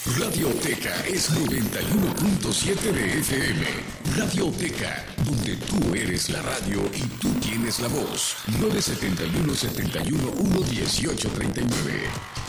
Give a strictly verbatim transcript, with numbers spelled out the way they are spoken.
Radioteca es noventa y uno punto siete de F M. Radioteca, donde tú eres la radio y tú tienes la voz. nueve siete uno, siete uno uno, uno ocho tres nueve.